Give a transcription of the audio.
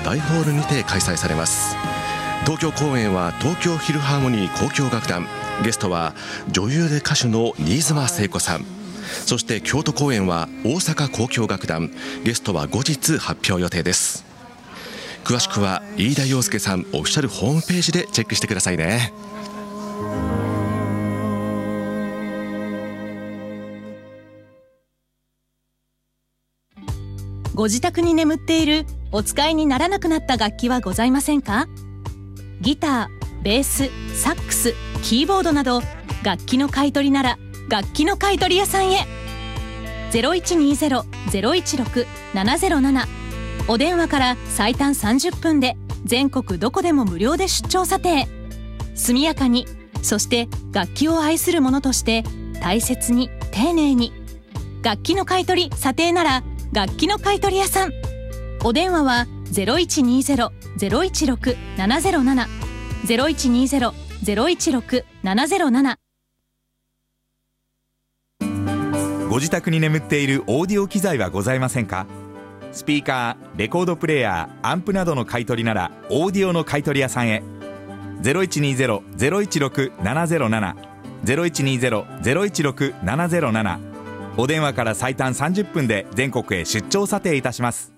大ホールにて開催されます。東京公演は東京フィルハーモニー交響楽団、ゲストは女優で歌手の新妻聖子さん。そして京都公演は大阪交響楽団、ゲストは後日発表予定です。詳しくは飯田洋介さんオフィシャルホームページでチェックしてくださいね。 ご自宅に眠っているお使いにならなくなった楽器はございませんか？ギター、ベース、サックス、キーボードなど楽器の買い取りなら楽器の買い取り屋さんへ。 0120-016-707 お電話から最短30分で全国どこでも無料で出張査定。速やかに、そして楽器を愛する者として大切に丁寧に。楽器の買い取り査定なら楽器の買い取り屋さん。お電話は 0120-016-707 0120-016-707。 ご自宅に眠っているオーディオ機材はございませんか？スピーカー、レコードプレーヤー、アンプなどの買い取りならオーディオの買い取り屋さんへ。 0120-016-707 0120-016-707。お電話から最短30分で全国へ出張査定いたします。